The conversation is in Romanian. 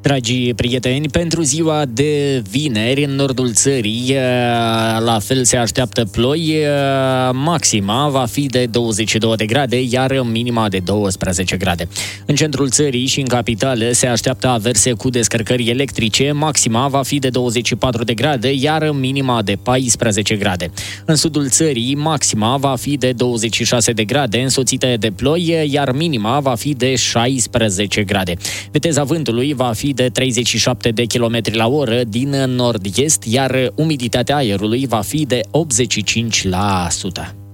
Dragi prieteni, pentru ziua de vineri, în nordul țării, la fel se așteaptă ploi. Maxima va fi de 22 de grade, iar minima de 12 grade. În centrul țării și în capitală se așteaptă averse cu descărcări electrice. Maxima va fi de 24 de grade, iar minima de 14 grade. În sudul țării, maxima va fi de 26 de grade, însoțită de ploi, iar minima va fi de 16 grade. Viteza vântului va fi de 37 de km la oră din nord-est, iar umiditatea aerului va fi de 85%.